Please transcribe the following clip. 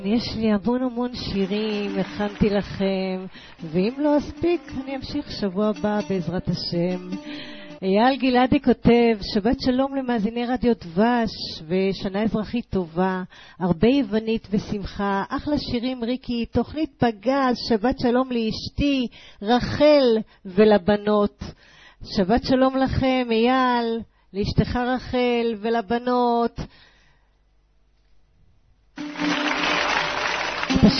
יש לי המון שירים, הכנתי לכם, ואם לא אספיק, אני אמשיך שבוע הבא בעזרת השם. אייל גלעדי כותב, שבת שלום למאזיני רדיו דבש, ושנה אזרחית טובה, הרבה יוונית ושמחה, אחלה שירים ריקי, תוכנית פגז, שבת שלום לאשתי, רחל ולבנות. שבת שלום לכם, אייל, לאשתך רחל ולבנות,